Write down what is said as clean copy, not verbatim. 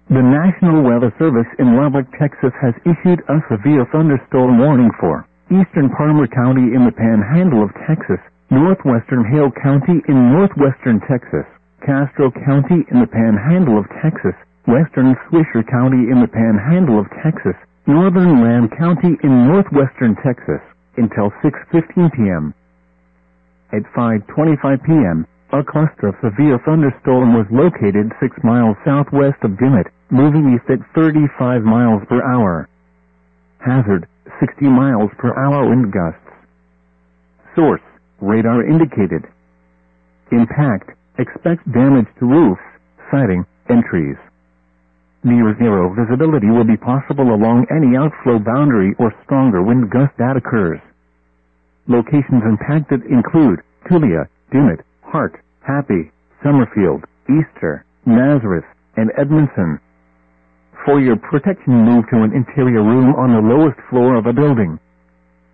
The National Weather Service in Lubbock, Texas has issued a severe thunderstorm warning for eastern Palmer County in the Panhandle of Texas, northwestern Hale County in northwestern Texas, Castro County in the Panhandle of Texas, western Swisher County in the Panhandle of Texas, northern Lamb County in northwestern Texas, until 6:15 p.m. At 5:25 p.m., a cluster of severe thunderstorm was located 6 miles southwest of Dimmitt, moving east at 35 miles per hour. Hazard, 60 miles per hour wind gusts. Source, radar indicated. Impact, expect damage to roofs, siding, and trees. Near zero visibility will be possible along any outflow boundary or stronger wind gust that occurs. Locations impacted include Tulia, Dimmitt, Hart, Happy, Summerfield, Easter, Nazareth, and Edmondson. For your protection, move to an interior room on the lowest floor of a building.